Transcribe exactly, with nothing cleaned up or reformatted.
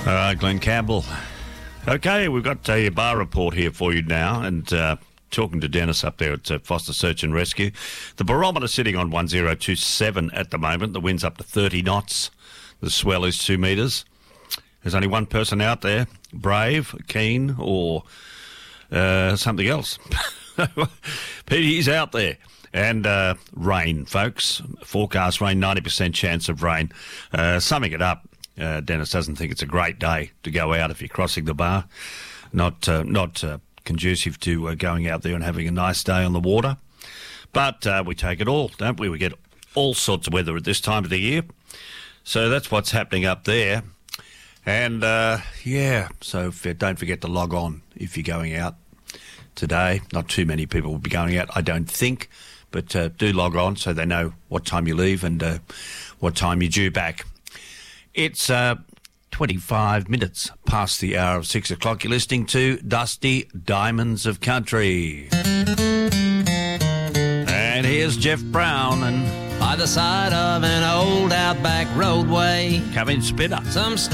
All right, Glenn Campbell. Okay, we've got a bar report here for you now, and uh, talking to Dennis up there at uh, Foster Search and Rescue. The barometer sitting on one oh two seven at the moment. The wind's up to thirty knots. The swell is two metres. There's only one person out there, brave, keen, or uh, something else. Pete, he's out there. And uh, rain, folks. Forecast rain, ninety percent chance of rain. Uh, summing it up, uh, Dennis doesn't think it's a great day to go out if you're crossing the bar. Not uh, not uh, conducive to uh, going out there and having a nice day on the water. But uh, we take it all, don't we? We get all sorts of weather at this time of the year. So that's what's happening up there. And, uh, yeah, so if, don't forget to log on if you're going out today. Not too many people will be going out, I don't think. But uh, do log on so they know what time you leave and uh, what time you're due back. It's uh, twenty-five minutes past the hour of six o'clock. You're listening to Dusty Diamonds of Country. And here's Jeff Brown and... By the side of an old outback roadway, Come in, Spitter. some stone